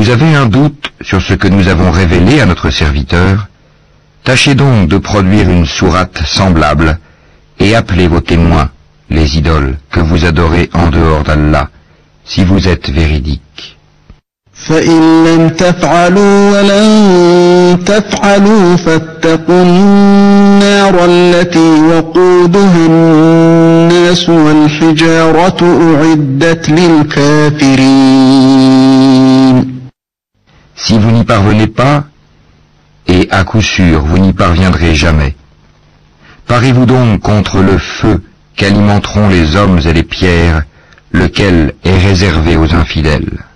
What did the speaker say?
Vous avez un doute sur ce que nous avons révélé à notre serviteur? Tâchez donc de produire une sourate semblable et appelez vos témoins, les idoles que vous adorez en dehors d'Allah, si vous êtes véridiques. فإن لم تفعلوا ولن تفعلوا فاتقوا النار التي وقودها الناس والحجارة أعدت للكافرين. Si vous n'y parvenez pas, et à coup sûr vous n'y parviendrez jamais, parez-vous donc contre le feu qu'alimenteront les hommes et les pierres, lequel est réservé aux infidèles.